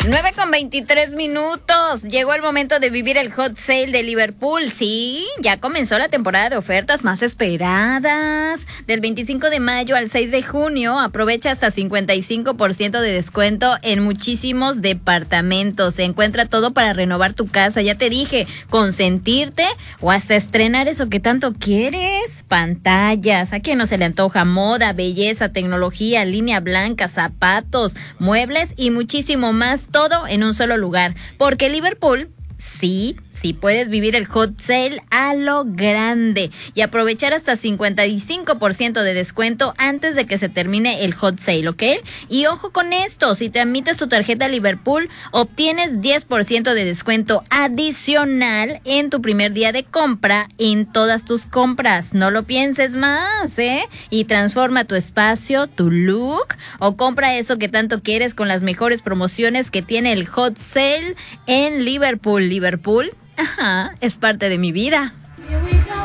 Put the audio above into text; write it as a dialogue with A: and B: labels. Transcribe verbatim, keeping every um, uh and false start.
A: nueve con veintitrés minutos. Llegó el momento de vivir el hot sale de Liverpool. Sí, ya comenzó la temporada de ofertas más esperadas. Del veinticinco de mayo al seis de junio, aprovecha hasta cincuenta y cinco por ciento de descuento en muchísimos departamentos. Se encuentra todo para renovar tu casa. Ya te dije, consentirte o hasta estrenar eso que tanto quieres. Pantallas, a quien no se le antoja, moda, belleza, tecnología, línea blanca, zapatos, muebles y muchísimo más. Todo en un solo lugar, porque Liverpool, sí, sí puedes vivir el hot sale a lo grande y aprovechar hasta cincuenta y cinco por ciento de descuento antes de que se termine el hot sale, ¿ok? Y ojo con esto, si tramitas tu tarjeta Liverpool, obtienes diez por ciento de descuento adicional en tu primer día de compra en todas tus compras. No lo pienses más, ¿eh? Y transforma tu espacio, tu look, o compra eso que tanto quieres con las mejores promociones que tiene el hot sale en Liverpool. Liverpool, ajá, es parte de mi vida.